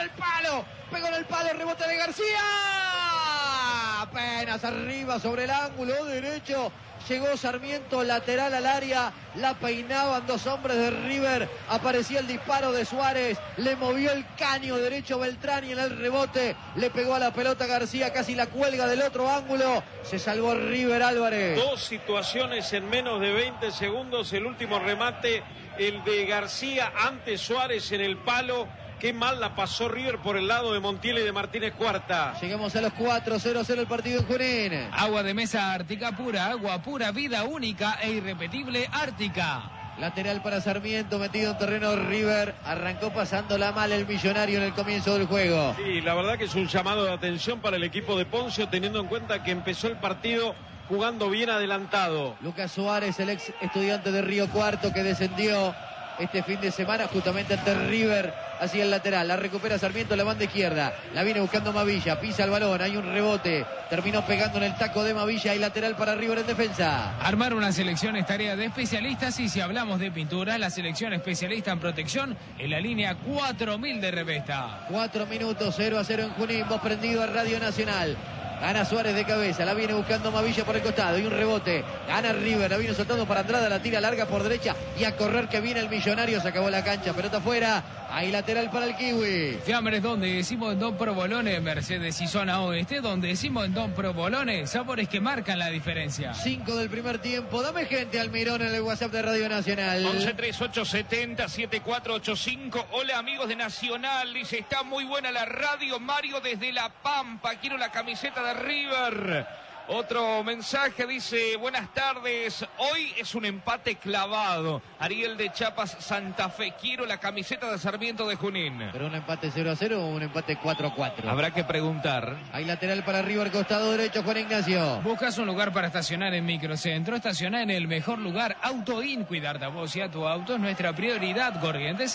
el palo, pegó en el palo, rebote de García. Apenas arriba sobre el ángulo derecho. Llegó Sarmiento, lateral al área, la peinaban dos hombres de River, aparecía el disparo de Suárez, le movió el caño derecho Beltrán y en el rebote le pegó a la pelota García, casi la cuelga del otro ángulo, se salvó River Álvarez. Dos situaciones en menos de 20 segundos, el último remate, el de García ante Suárez en el palo. Qué mal la pasó River por el lado de Montiel y de Martínez Cuarta. Llegamos a los 4-0-0 el partido en Junín. Agua de mesa Ártica pura, agua pura, vida única e irrepetible Ártica. Lateral para Sarmiento, metido en terreno River. Arrancó pasándola mal el Millonario en el comienzo del juego. Sí, la verdad que es un llamado de atención para el equipo de Poncio, teniendo en cuenta que empezó el partido jugando bien adelantado. Lucas Suárez, el ex estudiante de Río Cuarto que descendió este fin de semana justamente ante River, hacia el lateral, la recupera Sarmiento, la banda izquierda, la viene buscando Mavilla, pisa el balón, hay un rebote, terminó pegando en el taco de Mavilla y lateral para River en defensa. Armar una selección es tarea de especialistas y si hablamos de pintura, la selección especialista en protección en la línea 4000 de Revesta. 4 minutos, 0-0 en Junín, vos prendido a Radio Nacional. Gana Suárez de cabeza, la viene buscando Mavilla por el costado y un rebote, gana River, la viene soltando para Andrada, la tira larga por derecha y a correr que viene el Millonario, se acabó la cancha, pelota afuera, hay lateral para el Kiwi. Fiambres donde decimos en Don Provolone, Mercedes y zona oeste, donde decimos en Don Provolone, sabores que marcan la diferencia. 5 del primer tiempo, dame gente Almirón en el WhatsApp de Radio Nacional. 1138707485. Hola amigos de Nacional, dice, está muy buena la radio, Mario desde La Pampa, quiero la camiseta de River. Otro mensaje dice, buenas tardes, hoy es un empate clavado. Ariel de Chiapas, Santa Fe, quiero la camiseta de Sarmiento de Junín. ¿Pero un empate 0-0 o un empate 4-4? Habrá que preguntar. Hay lateral para River, costado derecho, Juan Ignacio. ¿Buscas un lugar para estacionar en Microcentro? Estaciona en el mejor lugar, AutoIn. Cuidarte a vos y a tu auto es nuestra prioridad. Corrientes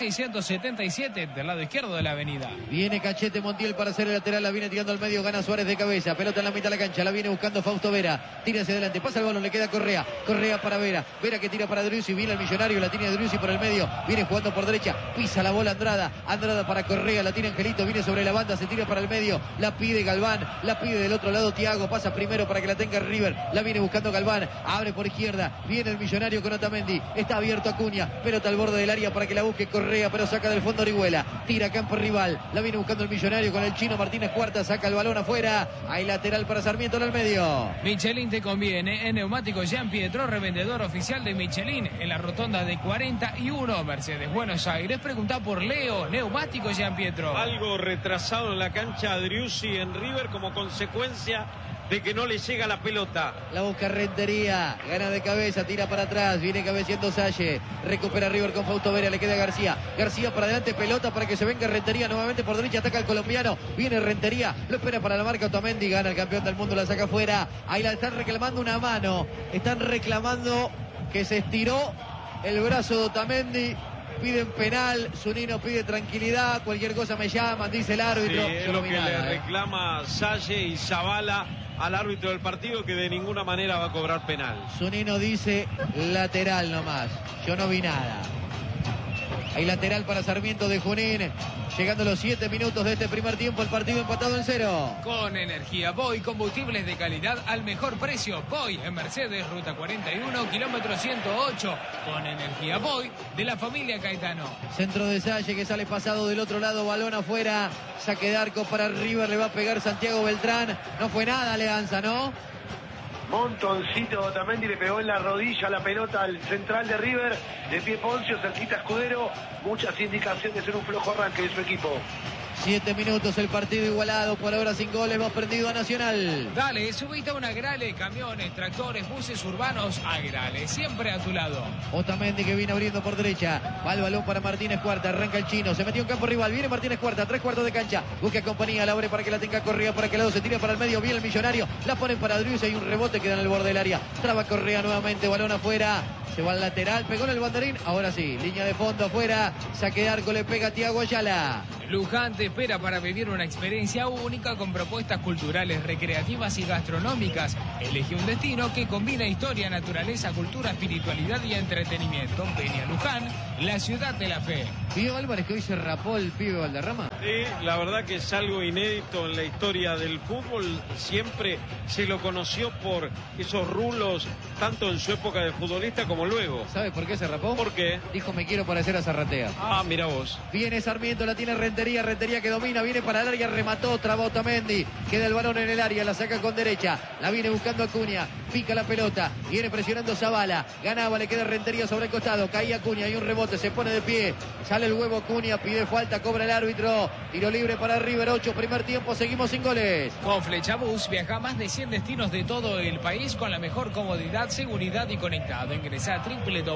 677, del lado izquierdo de la avenida. Viene Cachete Montiel para hacer el lateral, la viene tirando al medio, gana Suárez de cabeza, pelota en la mitad de la cancha, la viene buscando Fausto Vera, tira hacia adelante, pasa el balón, le queda Correa, Correa para Vera, Vera que tira para Driussi, viene el Millonario, la tiene Driussi por el medio, viene jugando por derecha, pisa la bola Andrada, Andrada para Correa, la tiene Angelito, viene sobre la banda, se tira para el medio, la pide Galván, la pide del otro lado Thiago, pasa primero para que la tenga River, la viene buscando Galván, abre por izquierda, viene el Millonario con Otamendi, está abierto Acuña, pelota al borde del área para que la busque Correa, pero saca del fondo Orihuela, tira a campo rival, la viene buscando el Millonario con el chino Martínez Cuarta, saca el balón afuera, hay lateral para Sarmiento en el medio. Michelin te conviene, en Neumáticos Jean Pietro, revendedor oficial de Michelin, en la rotonda de 41, Mercedes, Buenos Aires. Pregunta por Leo, Neumáticos Jean Pietro. Algo retrasado en la cancha Driussi en River como consecuencia de que no le llega la pelota. La busca Rentería, gana de cabeza, tira para atrás, viene cabeceando Salle, recupera River con Fausto Vera, le queda García, García para adelante, pelota para que se venga Rentería nuevamente por derecha, ataca al colombiano, viene Rentería, lo espera para la marca Otamendi, gana el campeón del mundo, la saca afuera, ahí la están reclamando una mano, están reclamando que se estiró el brazo de Otamendi. Piden penal, Zunino pide tranquilidad, cualquier cosa me llaman, dice el árbitro. Sí, es lo que le reclama Salle y Zavala al árbitro del partido, que de ninguna manera va a cobrar penal. Zunino dice lateral nomás, yo no vi nada. Hay lateral para Sarmiento de Junín. Llegando los 7 minutos de este primer tiempo, el partido empatado en 0. Con energía Boy, combustibles de calidad al mejor precio. Boy en Mercedes, ruta 41, kilómetro 108. Con energía Boy de la familia Caetano. Centro de Salle que sale pasado del otro lado, balón afuera. Saque de arco para River, le va a pegar Santiago Beltrán. No fue nada, Leanza, ¿no? Montoncito Otamendi le pegó en la rodilla la pelota al central de River, de pie Poncio, cerquita Escudero, muchas indicaciones en un flojo arranque de su equipo. 7 minutos, el partido igualado, por ahora sin goles, va prendido a Nacional. Dale, subite a una Agrale, camiones, tractores, buses urbanos, Agrale, siempre a tu lado. Otamendi que viene abriendo por derecha, va el balón para Martínez Cuarta, arranca el chino, se metió en campo rival, viene Martínez Cuarta, 3/4 de cancha, busca compañía, la abre para que la tenga Correa, por aquel lado se tira para el medio, viene el Millonario, la ponen para Driussi, hay un rebote, queda en el borde del área, traba Correa nuevamente, balón afuera, se va al lateral, pegó en el banderín, ahora sí, línea de fondo afuera, saque de arco, le pega Thiago Ayala. Luján te espera para vivir una experiencia única con propuestas culturales, recreativas y gastronómicas. Elige un destino que combina historia, naturaleza, cultura, espiritualidad y entretenimiento. Ven a Luján la ciudad de la fe. ¿Vio Álvarez que hoy se rapó el pibe Valderrama? Sí, la verdad que es algo inédito en la historia del fútbol. Siempre se lo conoció por esos rulos, tanto en su época de futbolista como luego. ¿Sabe por qué se rapó? ¿Por qué? Dijo, me quiero parecer a Zarratea. Ah, mira vos. Viene Sarmiento, la tiene Rentería, Rentería que domina, viene para el área, remató, trabó Otamendi, queda el balón en el área, la saca con derecha, la viene buscando Acuña, pica la pelota, viene presionando Zavala, ganaba, le queda Rentería sobre el costado, caía Acuña, hay un rebote, se pone de pie, sale el huevo Acuña, pide falta, cobra el árbitro, tiro libre para River, 8, primer tiempo, seguimos sin goles. Con Flechabús viaja a más de 100 destinos de todo el país con la mejor comodidad, seguridad y conectado. Ingresa a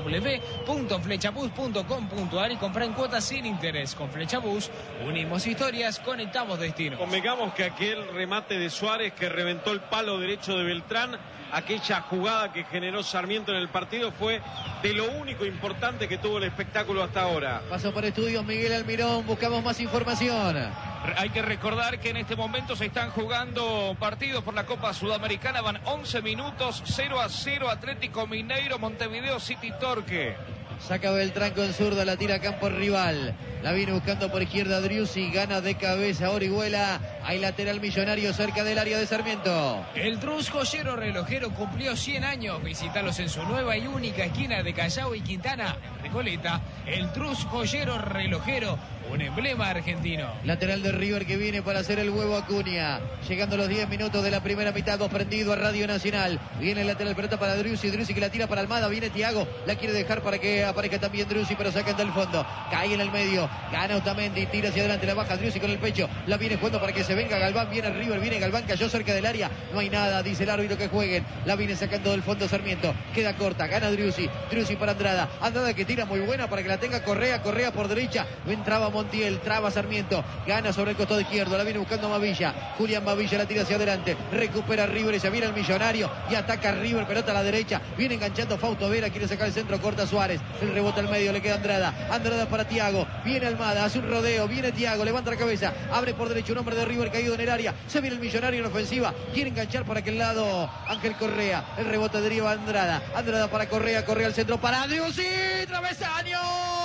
www.flechabús.com.ar y compra en cuotas sin interés. Con Flechabús unimos historias, conectamos destinos. Convengamos que aquel remate de Suárez que reventó el palo derecho de Beltrán, aquella jugada que generó Sarmiento en el partido, fue de lo único importante que tuvo el espectáculo hasta ahora. Paso por estudios Miguel Almirón, buscamos más información. Hay que recordar que en este momento se están jugando partidos por la Copa Sudamericana. Van 11 minutos, 0-0 Atlético Mineiro, Montevideo City Torque. Saca Beltrán con zurda, la tira a campo rival. La viene buscando por izquierda Driussi, gana de cabeza Orihuela. Hay lateral Millonario cerca del área de Sarmiento. El Trus Joyero Relojero cumplió 100 años. Visítalos en su nueva y única esquina de Callao y Quintana, en Recoleta. El Trus Joyero Relojero, un emblema argentino. Lateral de River que viene para hacer el huevo Acuña. Llegando los 10 minutos de la primera mitad, 2 prendido a Radio Nacional. Viene el lateral, pelota para Driussi, Driussi que la tira para Almada. Viene Thiago, la quiere dejar para que aparezca también Driussi, pero sacan del fondo. Cae en el medio, gana Otamendi, tira hacia adelante, la baja Driussi con el pecho. La viene jugando para que se venga Galván, viene River, viene Galván, cayó cerca del área. No hay nada, dice el árbitro que jueguen. La viene sacando del fondo Sarmiento. Queda corta, gana Driussi, Driussi para Andrada. Andrada que tira muy buena para que la tenga Correa, Correa por derecha. Entraba Montiel, traba Sarmiento, gana sobre el costado izquierdo, la viene buscando Mavilla. Julián Mavilla la tira hacia adelante, recupera River y se viene el Millonario y ataca River, pelota a la derecha. Viene enganchando Fausto Vera, quiere sacar el centro, corta Suárez. El rebote al medio, le queda Andrada. Andrada para Thiago, viene Almada, hace un rodeo, viene Thiago, levanta la cabeza, abre por derecho un hombre de River caído en el área. Se viene el Millonario en ofensiva, quiere enganchar para aquel lado Ángel Correa. El rebote deriva Andrada, Andrada para Correa, Correa al centro para Driussi, travesaño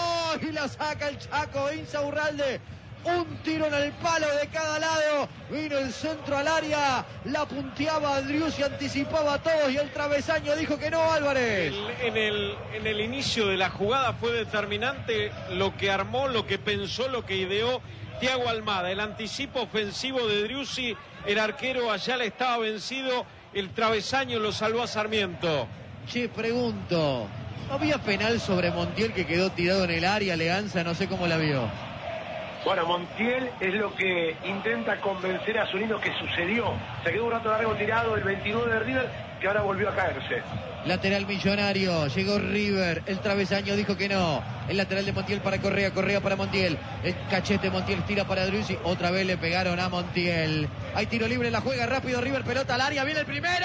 y la saca el Chaco Insaurralde. Un tiro en el palo de cada lado. Vino el centro al área. La punteaba Driussi, anticipaba a todos y el travesaño dijo que no, Álvarez. En el inicio de la jugada fue determinante lo que armó, lo que pensó, lo que ideó Thiago Almada. El anticipo ofensivo de Driussi. El arquero allá le estaba vencido. El travesaño lo salvó a Sarmiento. Che, pregunto. ¿No había penal sobre Montiel que quedó tirado en el área? Leanza, no sé cómo la vio. Bueno, Montiel es lo que intenta convencer a Zunino que sucedió. Se quedó un rato largo tirado el 29 de River, que ahora volvió a caerse. Lateral Millonario, llegó River, el travesaño dijo que no. El lateral de Montiel para Correa, Correa para Montiel. El cachete Montiel tira para Driussi, otra vez le pegaron a Montiel. Hay tiro libre, la juega rápido River, pelota al área, viene el primero.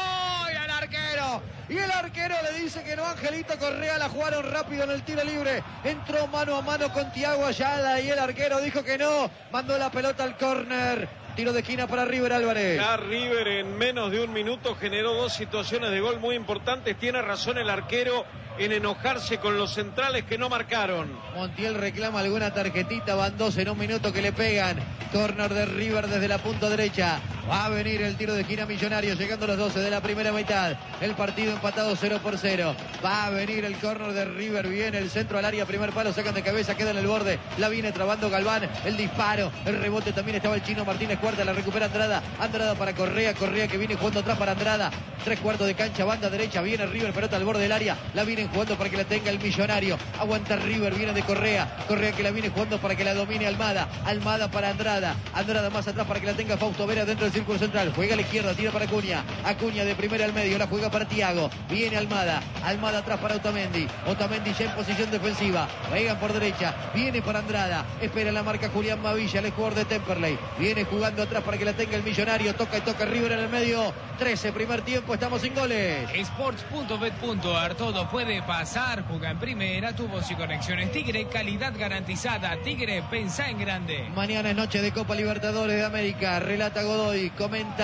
Y el arquero. Y el arquero le dice que no, Angelito Correa, la jugaron rápido en el tiro libre. Entró mano a mano con Thiago Ayala y el arquero dijo que no. Mandó la pelota al córner. Tiro de esquina para River, Álvarez. Ya River en menos de un minuto generó 2 situaciones de gol muy importantes. Tiene razón el arquero en enojarse con los centrales que no marcaron. Montiel reclama alguna tarjetita, van 2 en un minuto que le pegan. Córner de River desde la punta derecha. Va a venir el tiro de esquina Millonario, llegando a los 12 de la primera mitad. El partido empatado 0-0. Va a venir el córner de River, viene el centro al área, primer palo, sacan de cabeza, queda en el borde. La viene trabando Galván, el disparo, el rebote también estaba el chino Martínez Cuarta, la recupera Andrada. Andrada para Correa, Correa que viene jugando atrás para Andrada. 3/4 de cancha, banda derecha, viene River, pelota al borde del área. La vienen jugando para que la tenga el Millonario. Aguanta River, viene de Correa. Correa que la viene jugando para que la domine Almada. Almada para Andrada. Andrada más atrás para que la tenga Fausto Vera dentro del círculo central. Juega a la izquierda, tira para Acuña. Acuña de primera al medio, la juega para Thiago. Viene Almada. Almada atrás para Otamendi. Otamendi ya en posición defensiva. Juegan por derecha. Viene para Andrada. Espera la marca Julián Mavilla, el jugador de Temperley. Viene jugando atrás para que la tenga el Millonario. Toca y toca River en el medio. 13 primer tiempo, estamos sin goles. Sports.bet.ar, todo puede pasar. Juega en primera, tubos y conexiones Tigre, calidad garantizada. Tigre, pensá en grande. Mañana es noche de Copa Libertadores de América. Relata Godoy, comenta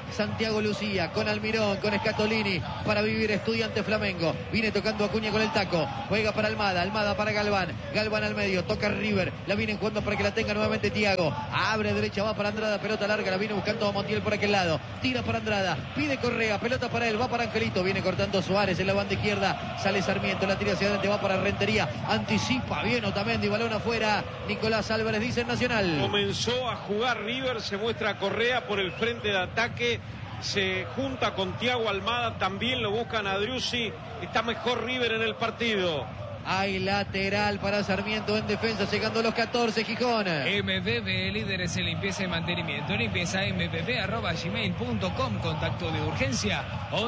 Santiago Lucía con Almirón, con Scatolini para vivir Estudiante Flamengo. Viene tocando Acuña con el taco. Juega para Almada, Almada para Galván. Galván al medio, toca River. La viene jugando para que la tenga nuevamente Thiago. Abre derecha, va para Andrada, pelota larga. La viene buscando a Montiel por aquel lado. Tira para Andrada, pide Correa, pelota para él, va para Angelito. Viene cortando Suárez en la banda izquierda. Sale Sarmiento, la tira hacia adelante, va para Rentería. Anticipa bien Otamendi, balón afuera. Nicolás Álvarez dice en Nacional. Comenzó a jugar River, se muestra Correa por el frente de ataque. Se junta con Thiago Almada, también lo buscan a Driussi. Está mejor River en el partido. Hay lateral para Sarmiento en defensa, llegando a los 14, Gijón. MBB, líderes en limpieza y mantenimiento. Limpieza mbb@gmail.com. Contacto de urgencia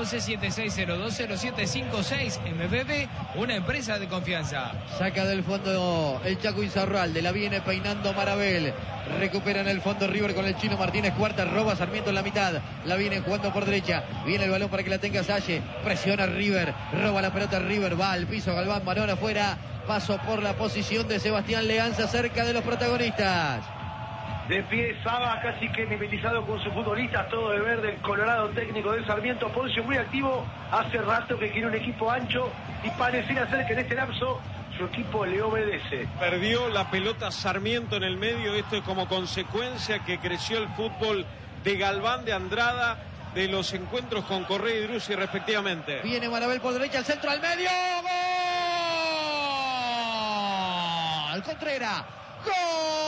1176020756. MBB, una empresa de confianza. Saca del fondo el Chaco Insaurralde, la viene peinando Marabel. Recupera en el fondo River con el Chino Martínez, cuarta, roba Sarmiento en la mitad. La viene jugando por derecha. Viene el balón para que la tenga Salle. Presiona River, roba la pelota River, va al piso Galván, balón afuera. Paso por la posición de Sebastián Leanza cerca de los protagonistas. De pie Saba, casi que mimetizado con sus futbolistas, todo de verde, el colorado técnico de Sarmiento. Poncio muy activo, hace rato que quiere un equipo ancho y pareciera ser que en este lapso su equipo le obedece. Perdió la pelota Sarmiento en el medio, esto es como consecuencia que creció el fútbol de Galván, de Andrada, de los encuentros con Correa y Driussi respectivamente. Viene Marabel por derecha, al centro, al medio. ¡Gol! Contreras. ¡Gol!